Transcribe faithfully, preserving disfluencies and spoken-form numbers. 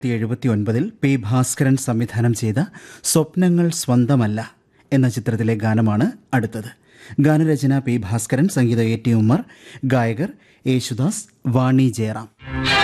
എഴുപത്തി ഒൻപതിൽ പി ഭാസ്കരൻ സംവിധാനം ചെയ്ത സ്വപ്നങ്ങൾ സ്വന്തമല്ല എന്ന ചിത്രത്തിലെ ഗാനമാണ് അടുത്തത്. ഗാനരചന പി ഭാസ്കരൻ, സംഗീതം എ ടി ഉമ്മർ, ഗായകർ യേശുദാസ്, വാണി ജയറാം.